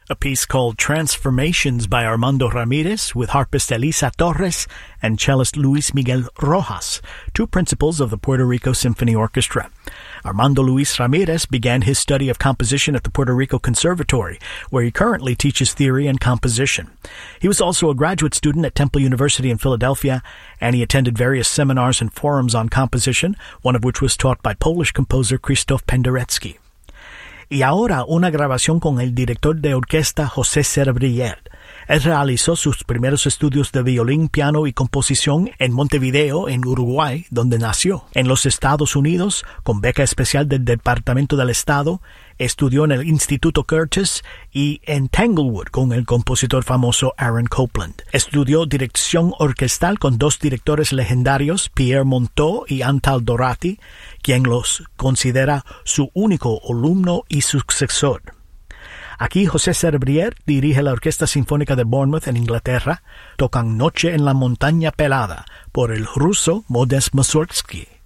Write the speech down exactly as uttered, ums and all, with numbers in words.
a piece called Transformations by Armando Ramirez with harpist Elisa Torres and cellist Luis Miguel Rojas, two principals of the Puerto Rico Symphony Orchestra. Armando Luis Ramirez began his study of composition at the Puerto Rico Conservatory, where he currently teaches theory and composition. He was also a graduate student at Temple University in Philadelphia, and he attended various seminars and forums on composition, one of which was taught by Polish composer Krzysztof Penderecki. Y ahora una grabación con el director de orquesta José Cerebrier. Él realizó sus primeros estudios de violín, piano y composición en Montevideo, en Uruguay, donde nació. En los Estados Unidos, con beca especial del Departamento del Estado, estudió en el Instituto Curtis y en Tanglewood con el compositor famoso Aaron Copland. Estudió dirección orquestal con dos directores legendarios, Pierre Monteux y Antal Dorati, quien los considera su único alumno y sucesor. Aquí José Cerebrier dirige la Orquesta Sinfónica de Bournemouth en Inglaterra. Tocan Noche en la Montaña Pelada por el ruso Modest Mussorgsky.